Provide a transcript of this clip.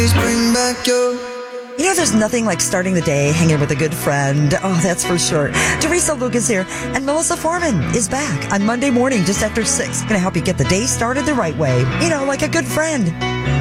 Bring back your... You know, there's nothing like starting the day hanging with a good friend. Oh, that's for sure. Teresa Lucas here, and Melissa Foreman is back on Monday morning just after 6. Going to help you get the day started the right way. You know, like a good friend.